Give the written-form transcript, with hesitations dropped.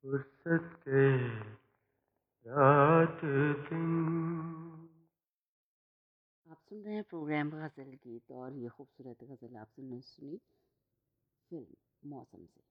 फुर्सत के रात दिन। आप सुन रहे हैं प्रोग्राम गज़ल गीत और ये खूबसूरत गज़ल आपने सुनी फिल्म मौसम से।